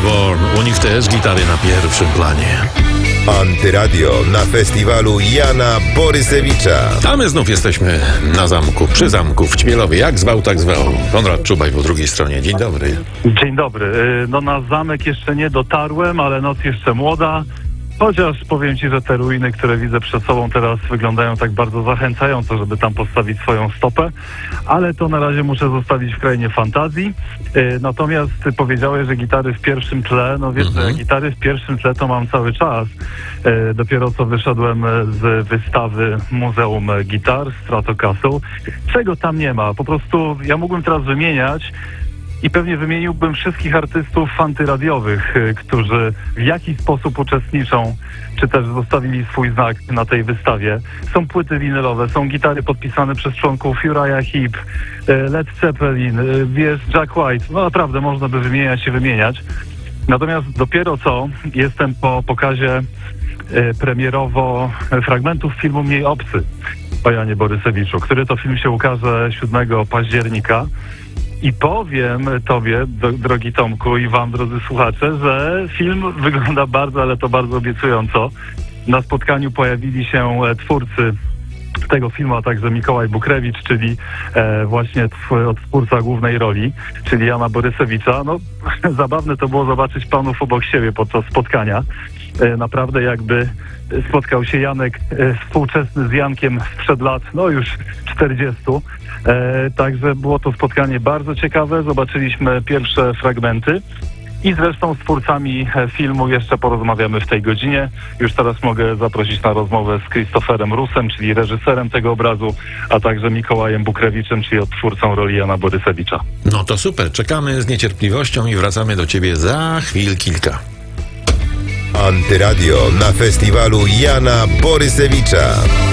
Airborne. U nich też gitary na pierwszym planie. Antyradio na festiwalu Jana Borysewicza. A my znów jesteśmy na zamku, przy zamku w Ćmielowie. Jak zwał, tak zwał. Konrad Czubaj po drugiej stronie. Dzień dobry. Dzień dobry. No na zamek jeszcze nie dotarłem, ale noc jeszcze młoda. Chociaż powiem Ci, że te ruiny, które widzę przed sobą teraz, wyglądają tak bardzo zachęcająco, żeby tam postawić swoją stopę, ale to na razie muszę zostawić w krainie fantazji. Natomiast Ty powiedziałeś, że gitary w pierwszym tle. No wiesz, że gitary w pierwszym tle to mam cały czas. Dopiero co wyszedłem z wystawy Muzeum Gitar Stratocaster. Czego tam nie ma? Po prostu ja mógłbym teraz wymieniać i pewnie wymieniłbym wszystkich artystów antyradiowych, którzy w jakiś sposób uczestniczą, czy też zostawili swój znak na tej wystawie. Są płyty winylowe, są gitary podpisane przez członków Uriah Heep, Led Zeppelin, wiesz, Jack White. No naprawdę można by wymieniać i wymieniać. Natomiast dopiero co jestem po pokazie premierowo fragmentów filmu Mniej obcy o Janie Borysewiczu, który to film się ukaże 7 października. I powiem Tobie, drogi Tomku, i Wam, drodzy słuchacze, że film wygląda bardzo, ale to bardzo obiecująco. Na spotkaniu pojawili się twórcy tego filmu, a także Mikołaj Bukrewicz, czyli właśnie twórca głównej roli, czyli Jana Borysewicza. No, zabawne to było zobaczyć panów obok siebie podczas spotkania. Naprawdę jakby spotkał się Janek współczesny z Jankiem sprzed lat, no już 40. Także było to spotkanie bardzo ciekawe. Zobaczyliśmy pierwsze fragmenty i zresztą z twórcami filmu jeszcze porozmawiamy w tej godzinie. Już teraz mogę zaprosić na rozmowę z Krzysztoferem Rusem, czyli reżyserem tego obrazu, a także Mikołajem Bukrewiczem, czyli odtwórcą roli Jana Borysewicza. No to super, czekamy z niecierpliwością i wracamy do Ciebie za chwil kilka. Antyradio na festiwalu Jana Borysewicza.